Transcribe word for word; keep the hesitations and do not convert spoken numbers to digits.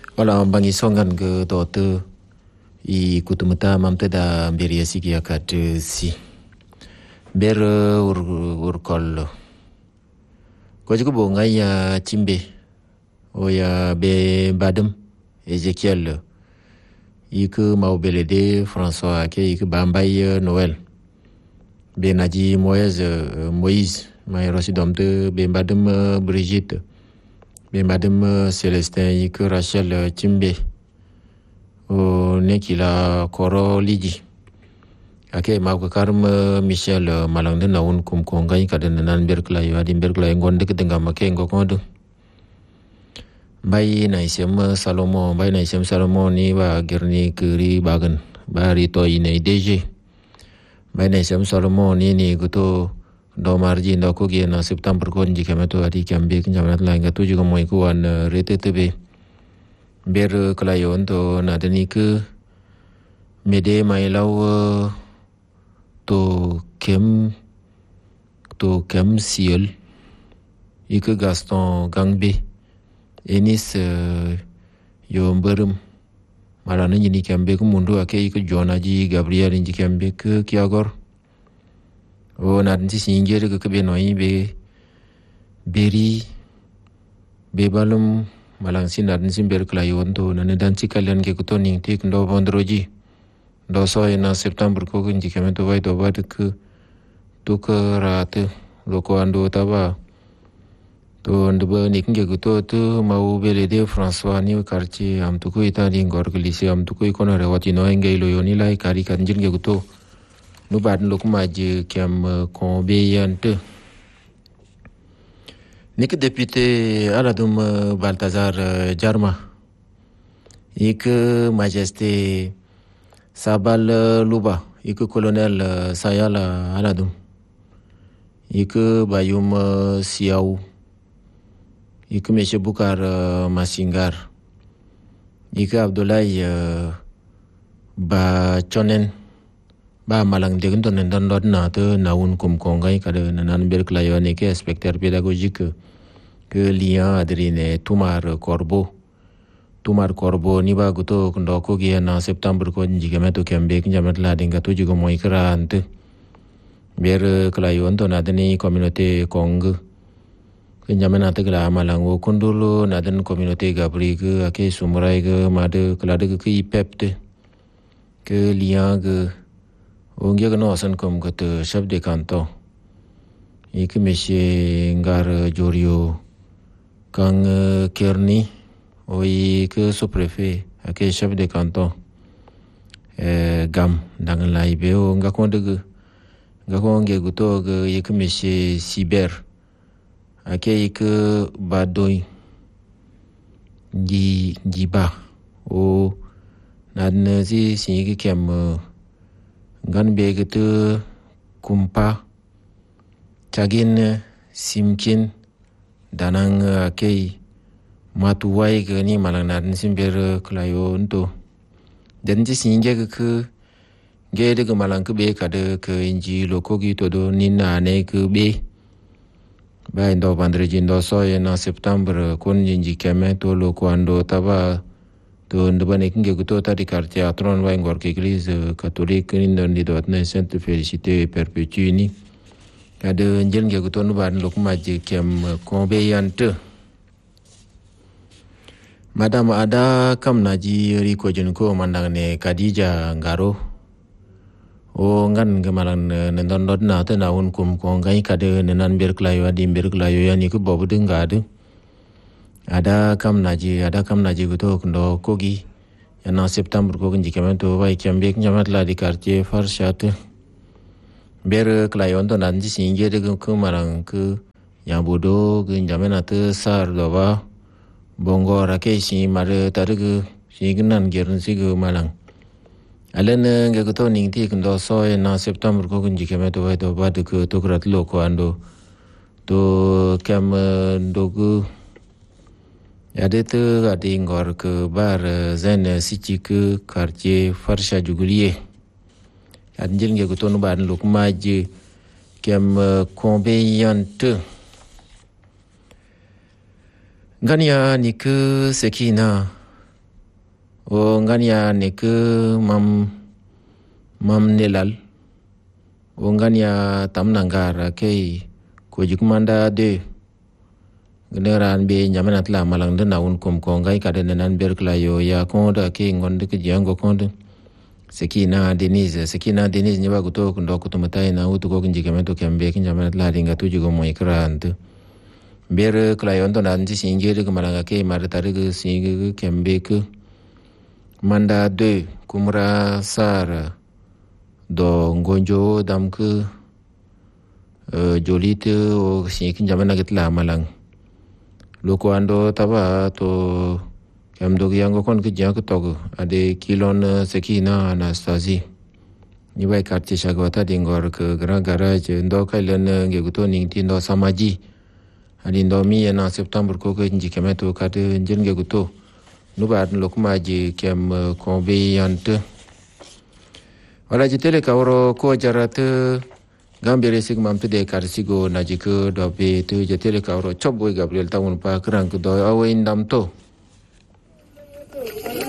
Wala bangi songan ke dote I kutumata mamte da mberi asiki akat si ber ur ur kol ko jigo bo ngaya chimbe o ya be badem Ezekiel iku mau belede François ke iku bambay Noël be naji Moïse Moïse may rosi domte be badem Brigitte be badem Célestin iku Rachel chimbe o nekila koro liji ake ma ko karm Michel malang de naun kum ko ngai kaden nan berkla yo adi berkla ngonde ke denga make ngo kondo bai na isem Salomo bai na isem Salomo ni ba gerni kiri bagan bari to ine deje bai na isem Salomo ni ni guto do marji ndo ko ge na september ko nji kameto adi kambe kinjamat la ngatu juga moy ko an rete tebe ber klayon to na deni ke mede mai law to kem to kem siel ike Gaston Gangbe enis uh, yo mberum malana nyini kembe ku mundu ake ike Jonaji Gabriel nji kembe ke kiagor o na nti singere ke be noi be beri be balum malang sinar nsi ber klayon to na dan cikalian ke kutoning tik ndo bondroji do so na september ko nji keme to vai to ba ke to ke rat loko ando taba to ndbe nik nge kuto to mau belede François ni quartier am to ko itali ngor glise am to ko ikono rewati no ngey lo yoni lai kari kan jil nge kuto no bad lok maje kem ko be yante nik député aladum Balthazar Jarma ik majesté Sabal Luba ik colonel Sayala aladum ik Bayum Siau ik Monsieur Bukar Masingar ik Abdoulaye ba chonen ba malang degen ton ndon dot na te naun kum kongai kada nan ber klayone ke inspecteur pédagogique ke lien adrine Tumar Corbeau Tumar Corbeau ni ba guto ndo ko gi na septembre ko nji gameto kembe njamet la dinga to jigo moy krante ber klayon to na deni communauté kong ke njamena te kala malango kondolo na den communauté gabri ke ake sumrai ke made klade ke ipepte ke lien ke onge no san kom ke chef de canton ik monsieur Ngar Jorio Kang Kerni oi ke sous-préfet ake chef de canton eh gam dang lai be o nga ko de nga ko nge guto ge ik monsieur Siber ake ik Badoy di di ba o nan si si ke kem gan be ge te kumpa chagin simkin danang ake matuwai ke ni malang nan simber klayo nto den ji singe ke ke ge de ke malang ke be ka de ke inji loko gi to do ni na ne ke be ba ndo bandreji ndo so ye na septembre kon inji keme to loko ando taba to ndo bane kinge ko to ta di quartier atron wa ngor ke église catholique ni ndo ndi dot na sainte félicité perpétue ni ka de njel nge ko to no ban lok ma je kem ko be yante Madam ada kam naji riko junko mandang ne Khadija Ngaro o ngan gemalan nendon dot na te naun kum ko ngai kade nenan ber klayo adi ber klayo yani ko bobu dingade ada kam naji ada kam naji guto ndo kogi yana september ko nji kemento vai kembe nyamat la di quartier Farshat ber klayo ndo nanji singe de ko marang ke yabodo ke njamena te sar do ba bongo rake si mare targu si gnan gern si go malang alen nge ko ning ti ndo so na september ko nji keme to to ba de ko to krat lo ko ando to kam ndogu ade te ade ngor ke bar zen si ci ke quartier Farsha Jugulier adjil nge ko to no ba lo kuma je kem combien Gania ni ke sekina o ngania ne ke mam mam nelal o ngania tam nangara ke ko jikmanda de generan be nyamana tla malang de naun kom ko ngai ka de nan ber kla yo ya ko da ke ngonde ke jango ko de Sekina Denise Sekina Denise nyaba kuto kundo kutumatai na utu ko kinji kemeto kembe kinja mana tla ringa tuju go mo ikrantu ber kla yo ndo nan ji singe de malanga ke mar tari ge singe kembe ke manda de kumra sara do ngonjo dam ke jolite o singe kinja mana getla malang loko ando taba to kem dog yango kon ke jak tog ade kilon Sekina Anastasie ni bai karti shagwata dingor ke gara garage ndo kailen nge guto ning ti ndo samaji adi ndo mi na september ko ke nji kemeto kate njen nge guto nu ba lokuma ji kem conveyante wala ji tele kawro ko jarate gambere sigmam te de karsigo najiko do be te je tele kawro chobwe Gabriel tawun pa krang do awen dam to